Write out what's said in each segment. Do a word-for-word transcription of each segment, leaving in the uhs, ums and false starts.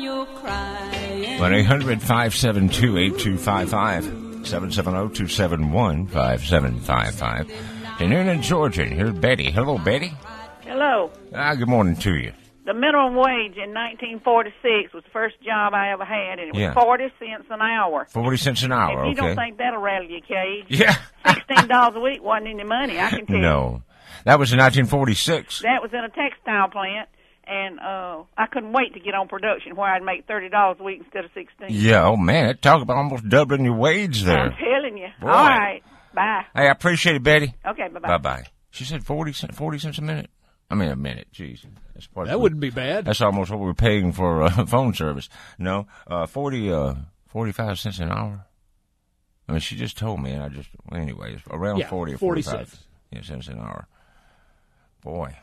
one eight hundred five seven two eight two five five, seven seven zero two seven one five seven five five. And here in Georgia, here's Betty. Hello, Betty. Hello. Ah, good morning to you. The minimum wage in nineteen forty-six was the first job I ever had, and it was Yeah. forty cents an hour. forty cents an hour, If you okay. don't think that'll rattle your cage, Yeah. sixteen dollars a week wasn't any money, I can tell you. No. That was in nineteen forty-six. That was in a textile plant, and uh, I couldn't wait to get on production where I'd make thirty dollars a week instead of sixteen. Yeah, oh, man. Talk about almost doubling your wage there. I'm telling you. Boy. All right. Bye. Hey, I appreciate it, Betty. Okay, bye-bye. Bye-bye. She said forty cents, forty cents a minute. I mean, a minute. Jeez. That's what That wouldn't be bad. That's almost what we're paying for uh, phone service. No, uh, forty, uh, forty-five cents an hour. I mean, she just told me, and I just, well, anyways, around Yeah, forty or forty forty-five cents. Yeah, cents an hour. Boy.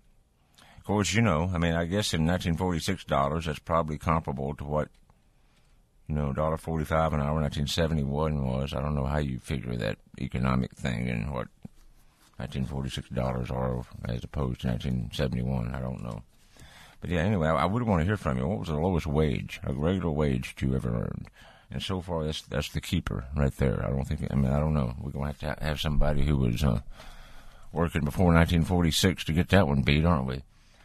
Of course, you know, I mean, I guess in nineteen forty-six dollars, that's probably comparable to what, you know, one dollar forty-five an hour in nineteen seventy-one was. I don't know how you figure that economic thing and what nineteen forty-six dollars are as opposed to nineteen seventy-one. I don't know. But, yeah, anyway, I, I would want to hear from you. What was the lowest wage, a regular wage that you ever earned? And so far, that's that's the keeper right there. I don't think, I mean, I don't know. We're going to have to have somebody who was uh, working before nineteen forty-six to get that one beat, aren't we?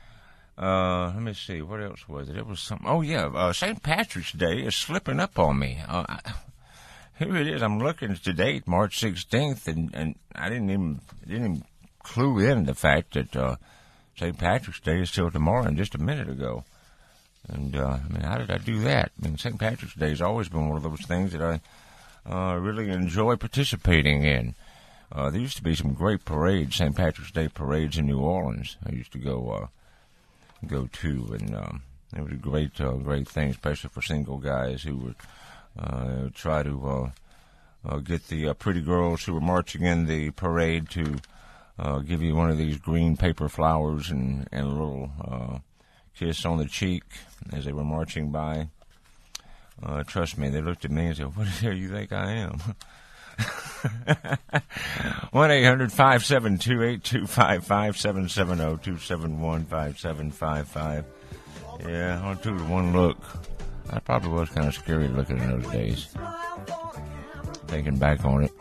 Uh, let me see. What else was it? It was something. Oh, yeah. Uh, Saint Patrick's Day is slipping up on me. Uh, I, here it is. I'm looking at the date, March sixteenth, and, and I didn't even didn't even clue in the fact that uh, Saint Patrick's Day is still tomorrow and just a minute ago. And, uh, I mean, how did I do that? I mean, Saint Patrick's Day has always been one of those things that I uh, really enjoy participating in. Uh, there used to be some great parades, Saint Patrick's Day parades in New Orleans. I used to go uh, go to, and um, it was a great, uh, great thing, especially for single guys who would uh, try to uh, uh, get the uh, pretty girls who were marching in the parade to uh, give you one of these green paper flowers and, and a little uh, kiss on the cheek as they were marching by. Uh, trust me, they looked at me and said, "What the hell do you think I am?" one eight hundred five seven two eight two five five, seven seven zero two seven one five seven five five. Yeah, on two to one look. I probably was kind of scary looking in those days. Thinking back on it.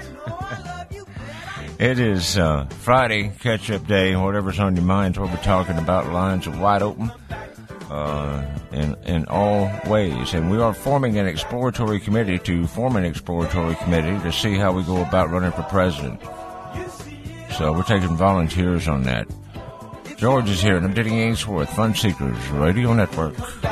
It is uh, Friday, catch-up day. Whatever's on your mind is what we're talking about. Lines are wide open uh, in, in all ways. And we are forming an exploratory committee to form an exploratory committee to see how we go about running for president. So we're taking volunteers on that. George is here, and I'm Denny Ainsworth, Fun Seekers Radio Network.